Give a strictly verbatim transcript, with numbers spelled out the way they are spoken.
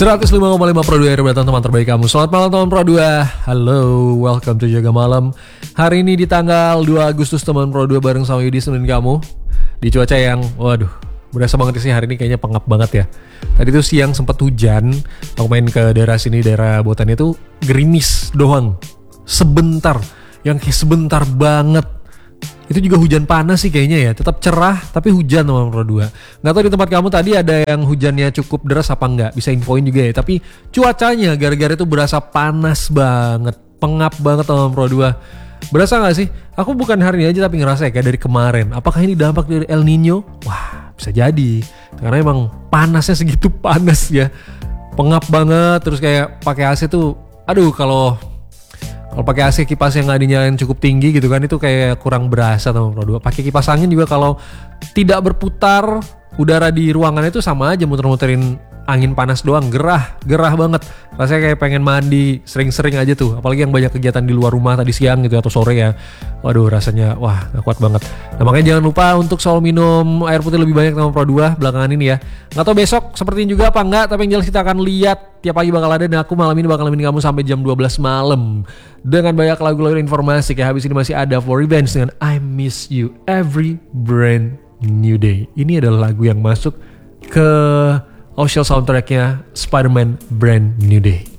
seratus lima koma lima Pro dua R B, teman terbaik kamu. Selamat malam teman Pro dua. Halo, welcome to Jaga Malam. Hari ini di tanggal dua Agustus teman Pro dua bareng sama Yudi Senin kamu. Di cuaca yang, waduh, berasa banget sih hari ini, kayaknya pengap banget ya. Tadi tuh siang sempat hujan. Aku main ke daerah sini, daerah Botan itu gerimis doang. Sebentar, yang kayak sebentar banget. Itu juga hujan panas sih kayaknya ya. Tetap cerah tapi hujan teman Pro dua. Gak tau di tempat kamu tadi ada yang hujannya cukup deras apa enggak. Bisa infoin juga ya. Tapi cuacanya gara-gara itu berasa panas banget, pengap banget teman Pro dua. Berasa gak sih? Aku bukan hari ini aja tapi ngerasa ya kayak dari kemarin. Apakah ini dampak dari El Nino? Wah, bisa jadi. Karena emang panasnya segitu panas ya. Pengap banget. Terus kayak pakai A C tuh, aduh kalau Kalau pakai A C kipas yang nggak dinyalain cukup tinggi gitu kan, itu kayak kurang berasa teman Pro dua. Pakai kipas angin juga kalau tidak berputar udara di ruangan itu sama aja muter-muterin angin panas doang, gerah, gerah banget. Rasanya kayak pengen mandi sering-sering aja tuh. Apalagi yang banyak kegiatan di luar rumah tadi siang gitu atau sore ya. Waduh, rasanya wah gak kuat banget. Nah makanya jangan lupa untuk selalu minum air putih lebih banyak teman Pro dua belakangan ini ya. Gak tau besok seperti ini juga apa enggak, tapi yang jelas kita akan lihat tiap pagi bakal ada. Dan aku malam ini bakal nemenin kamu sampai jam dua belas malam dengan banyak lagu-lagu informasi. Kayak habis ini masih ada For Revenge dengan I Miss You Every Brand New Day. Ini adalah lagu yang masuk ke official soundtracknya Spider-Man Brand New Day.